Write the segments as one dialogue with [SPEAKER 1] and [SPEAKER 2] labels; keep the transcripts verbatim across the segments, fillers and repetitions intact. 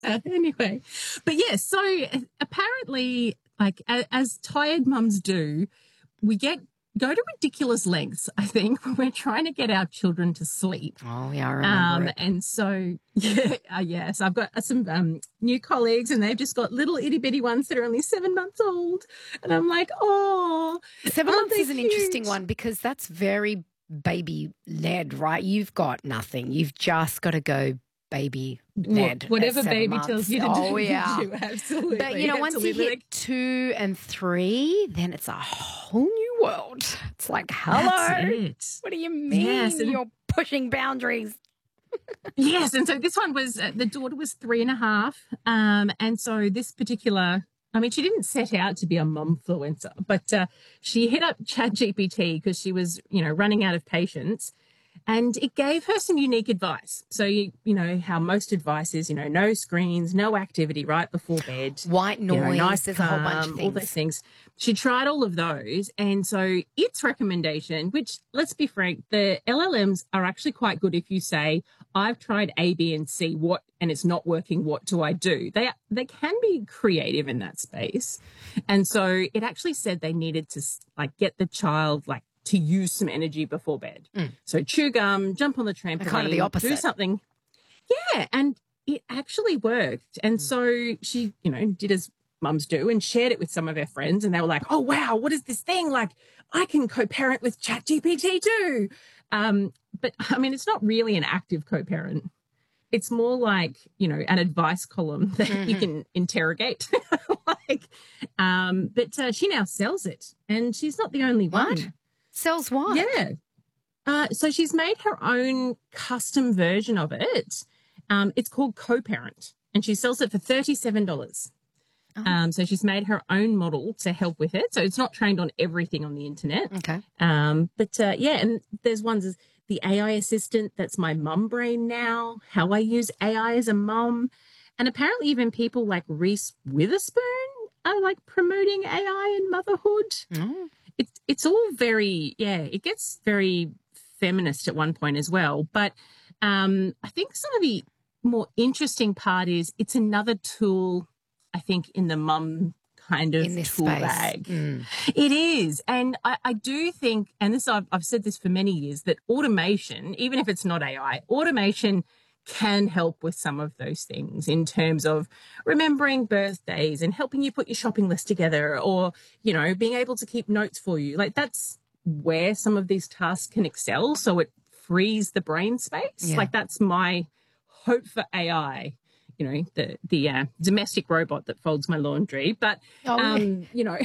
[SPEAKER 1] Anyway, but yeah, so apparently, like as, as tired mums do, we get go to ridiculous lengths, I think, when we're trying to get our children to sleep.
[SPEAKER 2] Oh, yeah, I remember
[SPEAKER 1] Um,
[SPEAKER 2] it.
[SPEAKER 1] and so, yeah, uh, yes, I've got some um, new colleagues and they've just got little itty bitty ones that are only seven months old. And I'm like, oh,
[SPEAKER 2] Seven
[SPEAKER 1] aren't
[SPEAKER 2] months
[SPEAKER 1] they
[SPEAKER 2] is an
[SPEAKER 1] cute?
[SPEAKER 2] interesting one because that's very baby-led, right? You've got nothing. You've just got to go baby-led.
[SPEAKER 1] Wh- Whatever
[SPEAKER 2] at seven
[SPEAKER 1] baby
[SPEAKER 2] months.
[SPEAKER 1] tells you to
[SPEAKER 2] oh,
[SPEAKER 1] do, you
[SPEAKER 2] yeah.
[SPEAKER 1] do, absolutely.
[SPEAKER 2] But, you know, once you
[SPEAKER 1] Absolutely.
[SPEAKER 2] hit two and three, then it's a whole new world. It's like, hello.
[SPEAKER 1] That's it.
[SPEAKER 2] What do you mean
[SPEAKER 1] Yes, and-
[SPEAKER 2] you're pushing boundaries?
[SPEAKER 1] Yes, and so this one was uh, the daughter was three and a half, um, and so this particular, I mean, she didn't set out to be a momfluencer, but uh, she hit up ChatGPT because she was, you know, running out of patience, and it gave her some unique advice. So you, you know how most advice is, you know, no screens, no activity right before bed,
[SPEAKER 2] White noise,
[SPEAKER 1] you know, nice
[SPEAKER 2] there's a whole bunch of
[SPEAKER 1] calm, all those
[SPEAKER 2] things.
[SPEAKER 1] things. She tried all of those. And so its recommendation, which let's be frank, the L L Ms are actually quite good if you say, I've tried A, B, and C, what, and it's not working, what do I do? They, they can be creative in that space. And so it actually said they needed to like get the child like to use some energy before bed.
[SPEAKER 2] Mm.
[SPEAKER 1] So chew gum, jump on the trampoline,
[SPEAKER 2] Kind of the opposite.
[SPEAKER 1] do something. Yeah. And it actually worked. And
[SPEAKER 2] Mm.
[SPEAKER 1] so she, you know, did as mums do and shared it with some of her friends. And they were like, oh, wow, what is this thing? Like, I can co-parent with ChatGPT too. Um, but I mean, it's not really an active co-parent. It's more like, you know, an advice column that
[SPEAKER 2] Mm-hmm.
[SPEAKER 1] you can interrogate. like, um, but uh, she now sells it and she's not the only
[SPEAKER 2] What?
[SPEAKER 1] one.
[SPEAKER 2] Sells what?
[SPEAKER 1] Yeah. Uh, so she's made her own custom version of it. Um, it's called Co-Parent and she sells it for thirty-seven dollars.
[SPEAKER 2] Oh.
[SPEAKER 1] Um, so she's made her own model to help with it. So it's not trained on everything on the internet.
[SPEAKER 2] Okay.
[SPEAKER 1] Um, but uh, yeah, and there's ones as the A I assistant. That's my mum brain now. How I use A I as a mum, and apparently even people like Reese Witherspoon are like promoting A I and motherhood.
[SPEAKER 2] Oh.
[SPEAKER 1] It's it's all very yeah. It gets very feminist at one point as well. But um, I think some of the more interesting part is it's another tool. I think in the mum kind of
[SPEAKER 2] In this
[SPEAKER 1] tool
[SPEAKER 2] space.
[SPEAKER 1] bag.
[SPEAKER 2] Mm.
[SPEAKER 1] It is. And I, I do think, and this I've, I've said this for many years, that automation, even if it's not A I, automation can help with some of those things in terms of remembering birthdays and helping you put your shopping list together or, you know, being able to keep notes for you. Like that's where some of these tasks can excel. So it frees the brain space.
[SPEAKER 2] Yeah.
[SPEAKER 1] Like that's my hope for A I. You know, the the uh, domestic robot that folds my laundry, but
[SPEAKER 2] Oh, yeah.
[SPEAKER 1] um, you know,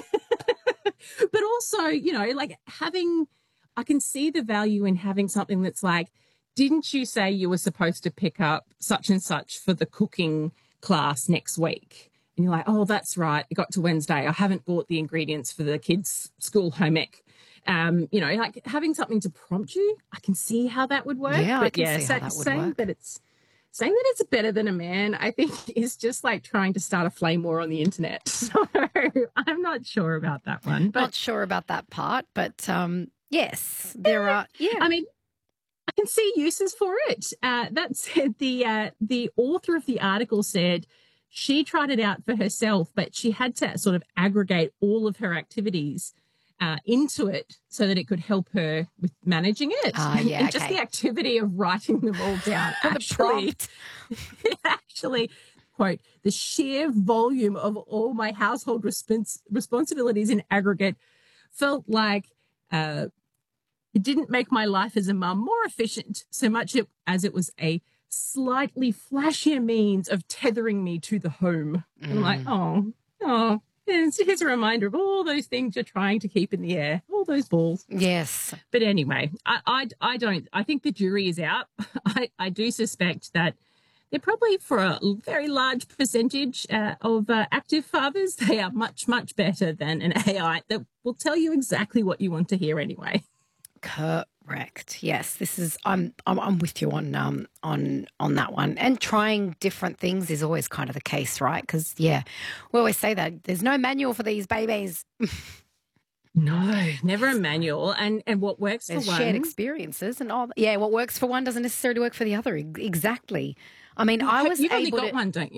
[SPEAKER 1] but also, you know, like having, I can see the value in having something that's like, didn't you say you were supposed to pick up such and such for the cooking class next week? And you're like, oh, that's right. It got to Wednesday. I haven't bought the ingredients for the kids' school home ec. Um, you know, like having something to prompt you, I can see how that would work.
[SPEAKER 2] Yeah, I
[SPEAKER 1] but
[SPEAKER 2] can
[SPEAKER 1] yeah,
[SPEAKER 2] see
[SPEAKER 1] so,
[SPEAKER 2] how that would
[SPEAKER 1] saying
[SPEAKER 2] work.
[SPEAKER 1] that it's saying that it's better than a man, I think is just like trying to start a flame war on the internet. So I'm not sure about that one. But
[SPEAKER 2] Not sure about that part, but um, yes, there are. Yeah.
[SPEAKER 1] I mean, I can see uses for it. Uh, that said, the uh, the author of the article said she tried it out for herself, but she had to sort of aggregate all of her activities uh, into it so that it could help her with managing it.
[SPEAKER 2] Ah,
[SPEAKER 1] and,
[SPEAKER 2] yeah,
[SPEAKER 1] and just
[SPEAKER 2] okay.
[SPEAKER 1] the activity of writing them all down.
[SPEAKER 2] The
[SPEAKER 1] actually,
[SPEAKER 2] prompt.
[SPEAKER 1] actually, quote, the sheer volume of all my household respons- responsibilities in aggregate felt like uh, it didn't make my life as a mum more efficient so much it, as it was a slightly flashier means of tethering me to the home.
[SPEAKER 2] Mm.
[SPEAKER 1] I'm like, oh, oh, here's, here's a reminder of all those things you're trying to keep in the air, all those balls.
[SPEAKER 2] Yes.
[SPEAKER 1] But anyway, I, I, I don't, I think the jury is out. I, I do suspect that they're probably for a very large percentage uh, of uh, active fathers, they are much, much better than an A I that will tell you exactly what you want to hear anyway.
[SPEAKER 2] Correct. Yes, this is. I'm. I'm, I'm with you on um on on that one. And trying different things is always kind of the case, right? Because yeah, we always say that there's no manual for these babies.
[SPEAKER 1] No, never a manual. And and what works
[SPEAKER 2] There's
[SPEAKER 1] for one,
[SPEAKER 2] shared experiences, and all. Yeah, what works for one doesn't necessarily work for the other. Ex- Exactly. I mean, I was
[SPEAKER 1] You've only
[SPEAKER 2] able
[SPEAKER 1] got
[SPEAKER 2] to.
[SPEAKER 1] one, don't you?